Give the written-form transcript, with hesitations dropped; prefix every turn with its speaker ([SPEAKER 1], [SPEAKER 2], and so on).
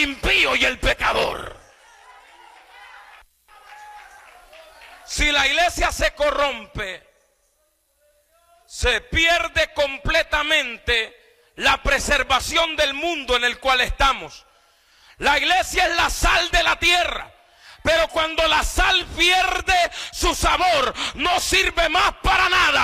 [SPEAKER 1] impío y el pecador. Si la iglesia se corrompe, se pierde completamente la preservación del mundo en el cual estamos. La iglesia es la sal de la tierra, pero cuando la sal pierde su sabor, no sirve más para nada.